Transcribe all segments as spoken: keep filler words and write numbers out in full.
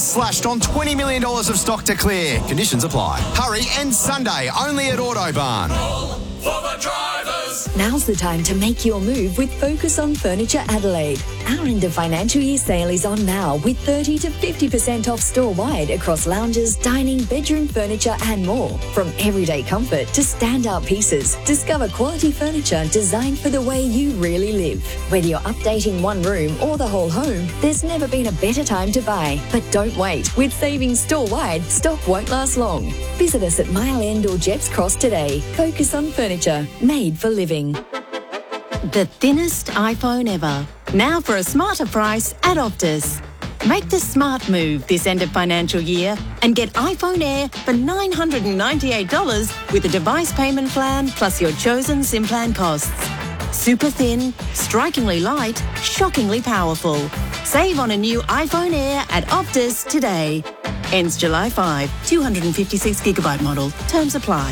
slashed on twenty million dollars of stock to clear. Conditions apply. Hurry, and Sunday only at Autobarn. For the drivers. Now's the time to make your move with Focus on Furniture Adelaide. Our end of financial year sale is on now with thirty to fifty percent off store-wide across lounges, dining, bedroom furniture and more. From everyday comfort to stand-out pieces, discover quality furniture designed for the way you really live. Whether you're updating one room or the whole home, there's never been a better time to buy. But don't wait. With savings store-wide, stock won't last long. Visit us at Mile End or Jepps Cross today. Focus on Furniture, made for living. The thinnest iPhone ever. Now for a smarter price at Optus. Make the smart move this end of financial year and get iPhone Air for nine hundred ninety-eight dollars with a device payment plan plus your chosen SIM plan costs. Super thin, strikingly light, shockingly powerful. Save on a new iPhone Air at Optus today. Ends July fifth. two hundred fifty-six gigabyte model. Terms apply.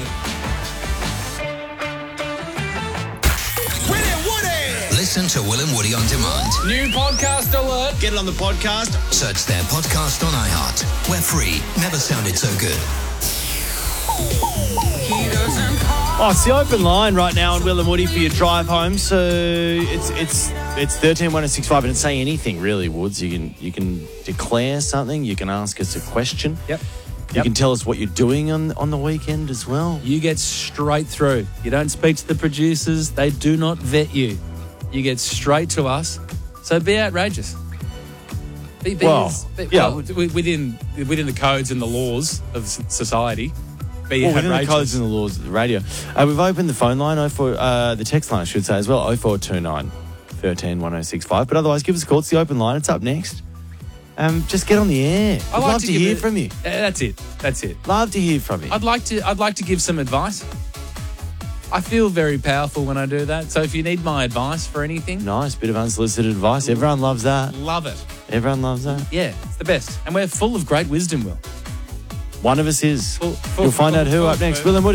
Listen to Will and Woody on demand. New podcast alert. Get it on the podcast. Search their podcast on iHeart. We're free. Never sounded so good. Oh, it's the open line right now on Will and Woody for your drive home. So it's it's it's thirteen one oh six five, and it's say anything really, Woods. You can you can declare something. You can ask us a question. Yep. You Yep. can tell us what you're doing on on the weekend as well. You get straight through. You don't speak to the producers. They do not vet you. You get straight to us. So be outrageous. Be, be, Well, be, yeah. well, wi- within within the codes and the laws of s- society. Be Well, within the outrageous. codes and the laws of the radio. Uh, we've opened the phone line, oh four, uh, the text line, I should say, as well, oh four two nine, one three, one oh six five. But otherwise, give us a call. It's the open line. It's up next. Um, just get on the air. I I'd like love to to give hear it- from you. Yeah, that's it. That's it. Love to hear from you. I'd like to. I'd like to give some advice. I feel very powerful when I do that. So if you need my advice for anything, Nice bit of unsolicited advice. Everyone loves that. love it. Everyone loves that. Yeah, it's the best. And we're full of great wisdom, Will. One of us is. Full- full- You'll find full- out who full up of next. it. Will and Woody.